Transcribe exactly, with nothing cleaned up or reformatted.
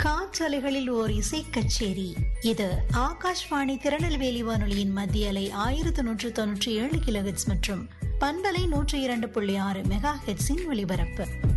காற்றலைகளில் ஓர் இசை கச்சேரி. இது ஆகாஷ்வாணி திருநெல்வேலி வானொலியின் மத்திய அலை ஆயிரத்தி நூற்று தொன்னூற்றி ஏழு கிலோ ஹெர்ட்ஸ் மற்றும் பண்பலை நூற்றி இரண்டு புள்ளி ஆறு மெகா ஹெர்ட்ஸின் ஒலிபரப்பு.